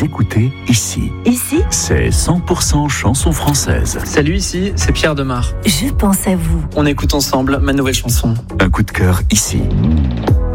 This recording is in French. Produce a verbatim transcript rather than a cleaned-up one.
écoutez Ici. Ici, C'est cent pour cent chanson française. Salut, ici, c'est Pierre Demar. je pense à vous. On écoute ensemble ma nouvelle chanson. Un coup de cœur ici.